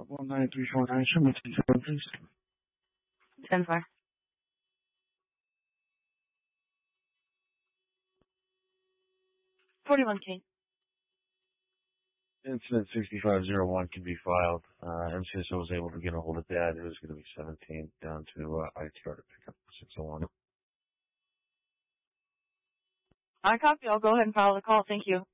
19349, show me 27, please. 10-4. $41K. Incident 6501 can be filed. MCSO was able to get a hold of Dad. It was going to be 17 down to ITR to pick up 601. I copy. I'll go ahead and file the call. Thank you.